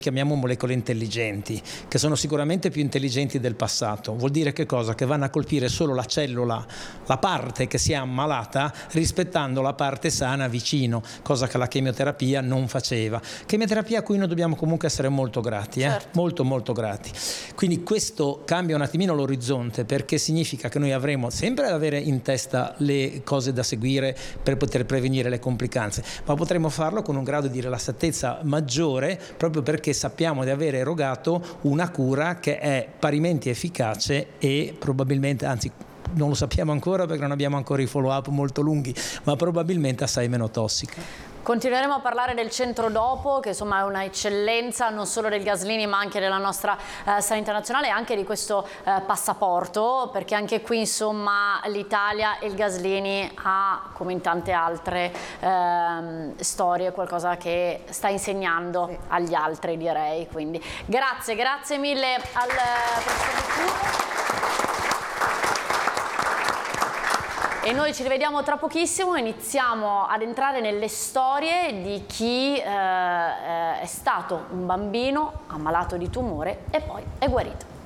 chiamiamo molecole intelligenti, che sono sicuramente più intelligenti del passato. Vuol dire che cosa? Che vanno a colpire solo la cellula, la parte che si è ammalata, rispettando la parte sana vicino, cosa che la chemioterapia non faceva. Chemioterapia a cui noi dobbiamo comunque essere molto grati, certo. molto grati. Quindi questo cambia un attimino l'orizzonte, perché significa che noi avremo sempre ad avere in testa le cose da seguire per poter prevenire le complicanze, ma potremo farlo con un grado di rilassatezza maggiore, proprio perché sappiamo di aver erogato una cura che è parimenti efficace e probabilmente, anzi non lo sappiamo ancora perché non abbiamo ancora i follow up molto lunghi, ma probabilmente assai meno tossica. Continueremo a parlare del centro dopo, che insomma è una eccellenza non solo del Gaslini ma anche della nostra sanità nazionale, e anche di questo passaporto, perché anche qui insomma l'Italia e il Gaslini ha, come in tante altre storie, qualcosa che sta insegnando agli altri, direi. Quindi grazie mille al professor Buccu. E noi ci rivediamo tra pochissimo, iniziamo ad entrare nelle storie di chi è stato un bambino ammalato di tumore e poi è guarito.